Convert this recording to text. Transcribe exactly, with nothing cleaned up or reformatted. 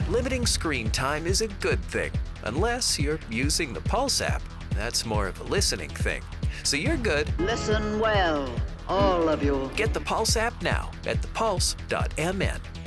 Limiting screen time is a good thing, unless you're using the Pulse app. That's more of a listening thing. So you're good. Listen well, all of you. Get the Pulse app now at the pulse dot m n.